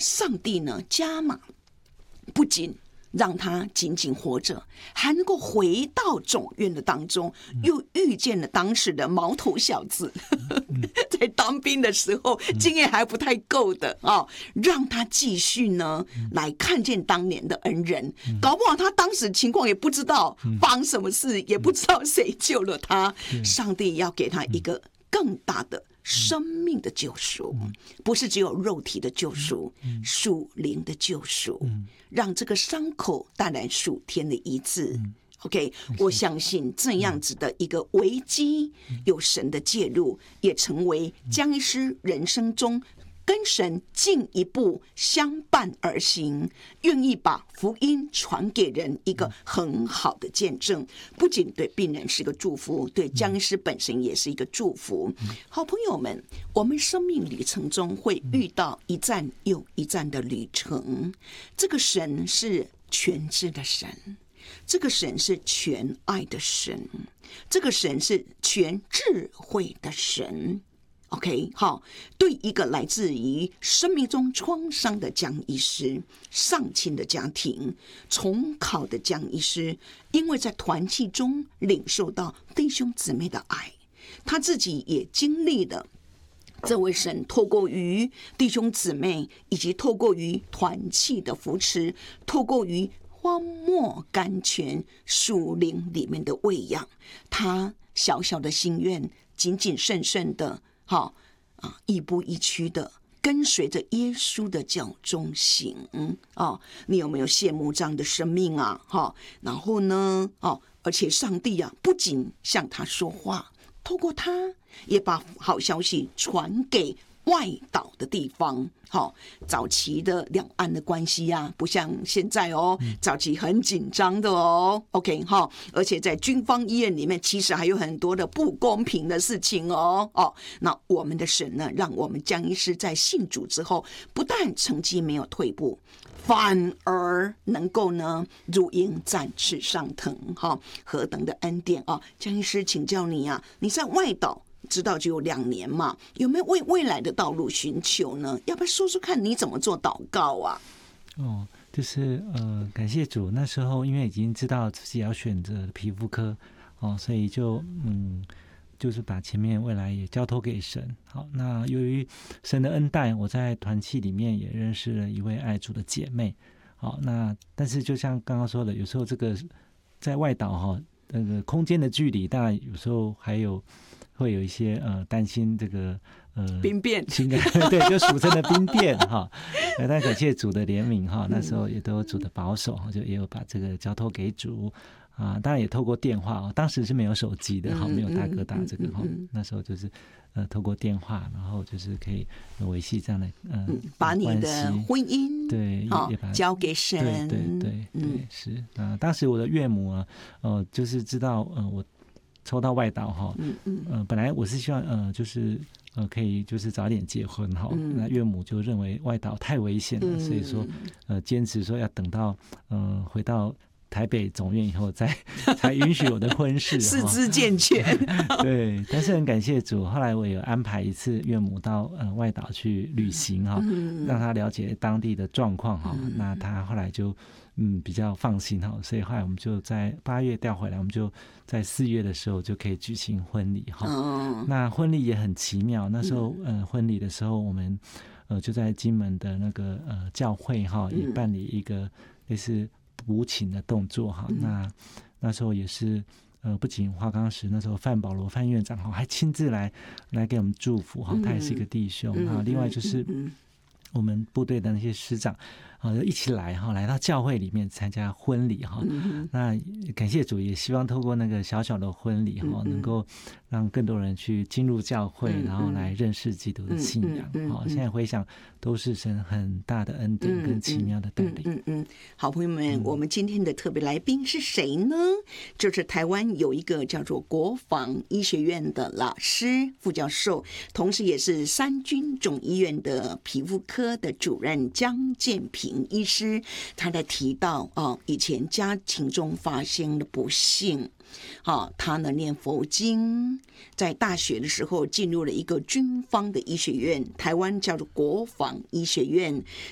上帝呢加码，不仅让他仅仅活着，还能够回到总院的当中，又遇见了当时的毛头小子，在当兵的时候经验还不太够的让他继续呢来看见当年的恩人，搞不好他当时情况也不知道发生什么事，也不知道谁救了他，上帝要给他一个更大的生命的救赎，不是只有肉体的救赎，属灵的救赎，让这个伤口带来属天的医治。OK， 我相信这样子的一个危机，有神的介入，也成为江医师人生中跟神进一步相伴而行，愿意把福音传给人一个很好的见证，不仅对病人是个祝福，对江医师本身也是一个祝福。好朋友们，我们生命旅程中会遇到一站又一站的旅程，这个神是全知的神，这个神是全爱的神，这个神是全智慧的神。OK， 好，对一个来自于生命中创伤的江医师，丧亲的家庭，重考的江医师，因为在团契中领受到弟兄姊妹的爱，他自己也经历了这位神透过于弟兄姊妹，以及透过于团契的扶持，透过于荒漠甘泉属灵里面的喂养，他小小的心愿谨谨慎慎的一步一趋的跟随着耶稣的脚中行你有没有羡慕这样的生命啊？然后呢而且上帝啊，不仅向他说话，透过他也把好消息传给外岛的地方。早期的两岸的关系啊，不像现在早期很紧张的OK 而且在军方医院里面，其实还有很多的不公平的事情那我们的神呢，让我们江医师在信主之后，不但成绩没有退步，反而能够呢如鹰展翅上腾何等的恩典江医师，请教你啊，你在外岛知道就有2年嘛，有没有为未来的道路寻求呢？要不要说说看你怎么做祷告啊？ 就是感谢主，那时候因为已经知道自己要选择皮肤科所以就是把前面未来也交托给神。好，那由于神的恩待，我在团契里面也认识了一位爱主的姐妹。好，那但是就像刚刚说的，有时候这个在外岛那个空间的距离，当然有时候会有一些担心这个兵变对，就俗称的兵变但感谢主的怜悯那时候也都有主的保守，就也有把这个交托给主当然也透过电话当时是没有手机的没有大哥大这个那时候就是透过电话，然后就是可以维系这样的把你的婚姻对也把交给神。 对是当时我的岳母就是知道我抽到外岛本来我是希望就是可以就是早点结婚那岳母就认为外岛太危险了，所以说坚持说要等到回到台北总院以后才允许我的婚事四肢健全对，但是很感谢主，后来我有安排一次岳母到外岛去旅行让他了解当地的状况那他后来就比较放心所以后来我们就在8月调回来，我们就在4月的时候就可以举行婚礼那婚礼也很奇妙，那时候婚礼的时候我们就在金门的那个教会也办理一个类似补请的动作那时候也是不仅华冈石那时候范保罗范院长还亲自来给我们祝福他也是一个弟兄另外就是我们部队的那些师长一起来到教会里面参加婚礼那感谢主，也希望透过那个小小的婚礼能够让更多人去进入教会然后来认识基督的信仰现在回想都是神很大的恩典跟奇妙的带领好朋友们我们今天的特别来宾是谁呢？就是台湾有一个叫做国防医学院的老师副教授，同时也是三军总医院的皮肤科的主任江建平医师，他在提到以前家庭中发生的不幸他呢念佛经，在大学的时候进入了一个军方的医学院，台湾叫做国防医学院，